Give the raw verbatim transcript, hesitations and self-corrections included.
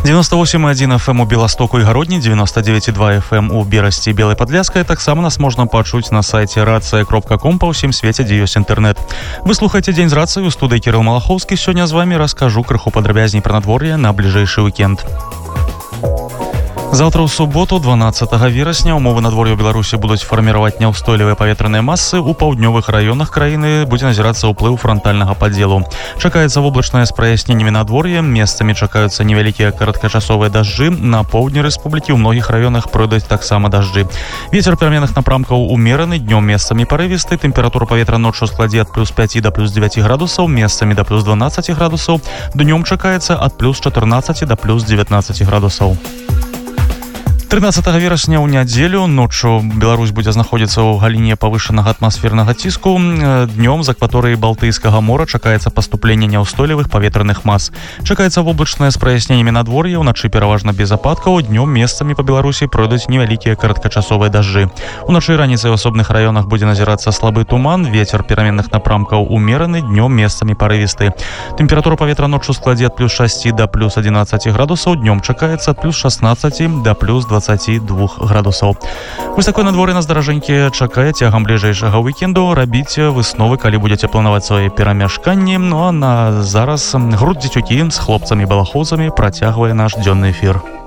девяносто восемь и один эф эм у Беластоку и Гародні, девяносто девять и два эф эм у Берасці, Белай Падляшскай. Таксама нас можна пачуць на сайце рация кропка ком па ўсім свеце, дзе ёсць інтэрнэт. Вы слухаеце Дзень з рацыяй, у студыі Кірыл Малахоўскі. Сёння з вами раскажу крыху падрабязней пра надвор'е на бліжэйшы уікенд. Завтра ў суботу, дванаццатага верасня, умовы надвор'я ў Беларусі будуць фарміраваць няўстойлівыя паветраныя масы. У паўднёвых раёнах краіны будзе назірацца ўплыў франтальнага падзелу. Чакаецца воблачнае з праясненнямі надвор'я, месцамі чакаюцца невялікія кароткачасовыя дажджы. На поўдні рэспублікі ў многіх раёнах пройдуць таксама дажджы. Вецер пераменных напрамкаў умераны, днём месцамі парывісты. Тэмпература паветра ноччу складзе ад плюс пяці да плюс дзевяці градусаў, месцамі да плюс дванаццаці градусаў. Днём чакаецца ад плюс чатырнаццаці да плюс дзевятнаццаці градусаў. трынаццатага верасня ў нядзелю ноччу Беларусь будзе знаходзіцца ў галіне павышанага атмасфернага ціску. Днём з акваторыі Балтыйскага мора чакаецца паступленне няўстойлівых паветраных мас. Чакаецца воблачнае з праясненнямі надвор'я, уначы пераважна без ападкаў, днём месцамі па Беларусі пройдуць невялікія кароткачасовыя дажджы. Уначы і раніцай у асобных раёнах будзе назірацца слабы туман, вецер пераменных напрамкаў умераны, днём месцамі парывісты. Тэмпература паветра ноччу складзе ад плюс шасці да плюс адзінаццаці градусаў, днём чакаецца ад плюс шаснаццаці да плюс дваццаці двух градусаў. Вось такое надвор'е нас, даражэнькі, чакае цягам бліжэйшага уікенду. Рабіце высновы, калі будзеце планаваць свае перамяшканні. Ну а на зараз грудь дзецюкі з хлопцамі-балахоўцамі працягвае наш дзённы эфір.